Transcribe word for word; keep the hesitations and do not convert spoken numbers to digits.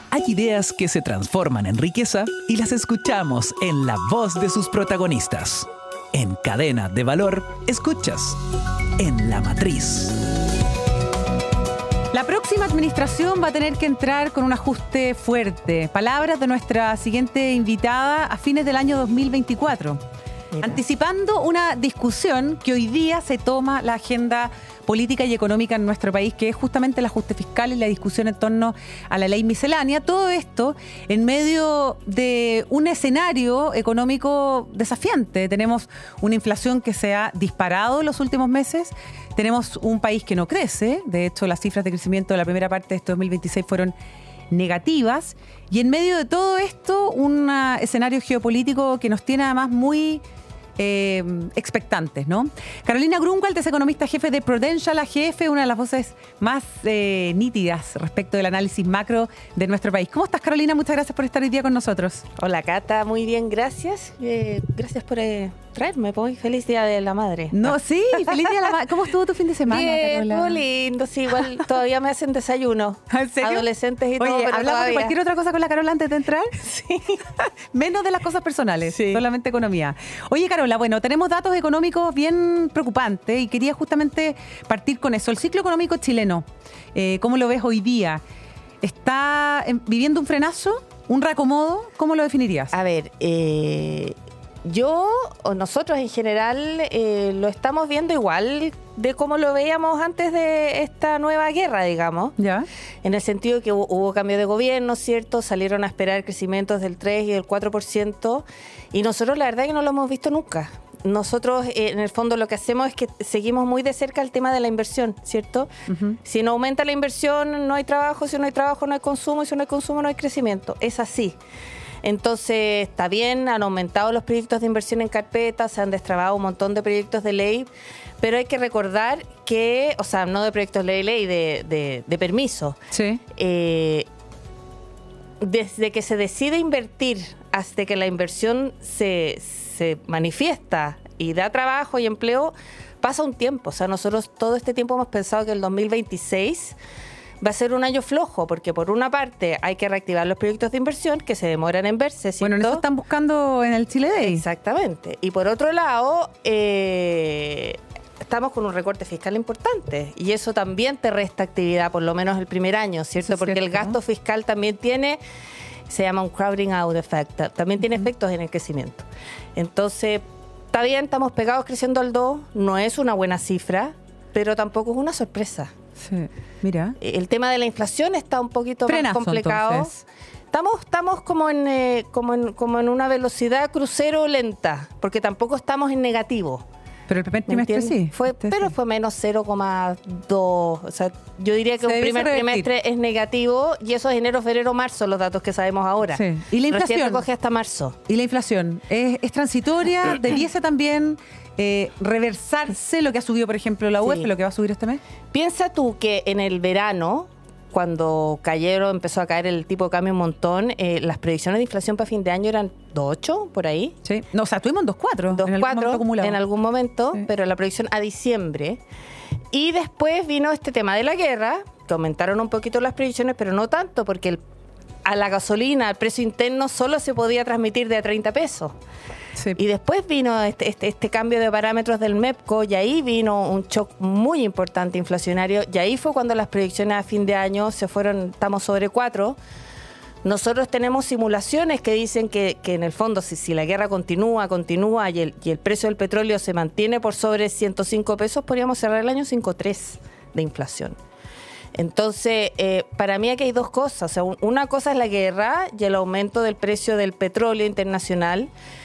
Hay ideas que se transforman en riqueza y las escuchamos en la voz de sus protagonistas. En Cadena de Valor, escuchas En la Matriz. La próxima administración va a tener que entrar con un ajuste fuerte. Palabras de nuestra siguiente invitada a fines del año dos mil veinticuatro. Mira. Anticipando una discusión que hoy día se toma la agenda política y económica en nuestro país, que es justamente el ajuste fiscal y la discusión en torno a la ley miscelánea. Todo esto en medio de un escenario económico desafiante. Tenemos una inflación que se ha disparado en los últimos meses. Tenemos un país que no crece. De hecho, las cifras de crecimiento de la primera parte de este dos mil veintiséis fueron negativas. Y en medio de todo esto, un escenario geopolítico que nos tiene además muy Eh, expectantes, ¿no? Carolina Grunwald es economista jefe de Prudential A G F, una de las voces más eh, nítidas respecto del análisis macro de nuestro país. ¿Cómo estás, Carolina? Muchas gracias por estar hoy día con nosotros. Hola, Cata, muy bien, gracias. Eh, gracias por eh, traerme, pues. Feliz Día de la Madre. No, sí, feliz Día de la Madre. ¿Cómo estuvo tu fin de semana, Bien, Carola? muy lindo, sí, igual todavía me hacen desayuno. ¿En serio? Adolescentes y Oye, todo, pero ¿hablamos todavía. de cualquier otra cosa con la Carola antes de entrar? Sí. Menos de las cosas personales, Sí. solamente economía. Oye, Carola, bueno, tenemos datos económicos bien preocupantes y quería justamente partir con eso. El ciclo económico chileno, eh, ¿cómo lo ves hoy día? ¿Está eh, viviendo un frenazo, un reacomodo? ¿Cómo lo definirías? A ver, eh, yo o nosotros en general eh, lo estamos viendo igual de como lo veíamos antes de esta nueva guerra, digamos. ¿Ya? En el sentido que hubo, hubo cambio de gobierno, ¿cierto? Salieron a esperar crecimientos del tres y del cuatro por ciento y nosotros la verdad que no lo hemos visto nunca. Nosotros, eh, en el fondo, lo que hacemos es que seguimos muy de cerca el tema de la inversión, ¿cierto? Uh-huh. Si no aumenta la inversión, no hay trabajo. Si no hay trabajo, no hay consumo. Y si no hay consumo, no hay crecimiento. Es así. Entonces, está bien, han aumentado los proyectos de inversión en carpeta, se han destrabado un montón de proyectos de ley, pero hay que recordar que, o sea, no de proyectos de ley, de, de, de permiso. Sí. Eh, desde que se decide invertir hasta que la inversión se... se manifiesta y da trabajo y empleo, pasa un tiempo. O sea, nosotros todo este tiempo hemos pensado que el dos mil veintiséis va a ser un año flojo, porque por una parte hay que reactivar los proyectos de inversión que se demoran en verse, ¿cierto? Bueno, en eso están buscando en el Chile Day. Exactamente. Y por otro lado, eh, estamos con un recorte fiscal importante y eso también te resta actividad, por lo menos el primer año, ¿cierto? Porque cierto, el gasto ¿no? fiscal también tiene... se llama un crowding out effect, también tiene efectos en el crecimiento. Entonces, está bien, estamos pegados creciendo al dos, no es una buena cifra, pero tampoco es una sorpresa. Sí, mira. El tema de la inflación está un poquito Frenazo, más complicado. Entonces. Estamos, estamos como, en, eh, como, en, como en una velocidad crucero lenta, porque tampoco estamos en negativo. Pero el primer trimestre sí. Fue, este pero sí. fue menos cero coma dos. O sea, yo diría que Se un debiese primer revertir. trimestre es negativo y eso es enero, febrero, marzo, los datos que sabemos ahora. Sí. ¿Y la inflación? Recién recoge hasta marzo. ¿Y la inflación? ¿Es, es transitoria? ¿Debiese también eh, reversarse lo que ha subido, por ejemplo, la U E F, Sí. lo que va a subir este mes? Piensa tú que en el verano, cuando cayeron, empezó a caer el tipo de cambio un montón, eh, las predicciones de inflación para fin de año eran dos coma ocho, por ahí. Sí. No, o sea, tuvimos en dos coma cuatro. dos coma cuatro en algún momento, Sí. pero la predicción a diciembre. Y después vino este tema de la guerra, que aumentaron un poquito las predicciones, pero no tanto, porque el, a la gasolina, al precio interno, solo se podía transmitir de a treinta pesos. Sí. Y después vino este, este, este cambio de parámetros del MEPCO y ahí vino un shock muy importante inflacionario y ahí fue cuando las predicciones a fin de año se fueron, estamos sobre cuatro. Nosotros tenemos simulaciones que dicen que, que en el fondo si, si la guerra continúa, continúa y el, y el precio del petróleo se mantiene por sobre ciento cinco pesos, podríamos cerrar el año cinco coma tres de inflación. Entonces, eh, para mí aquí hay dos cosas. O sea, una cosa es la guerra y el aumento del precio del petróleo internacional,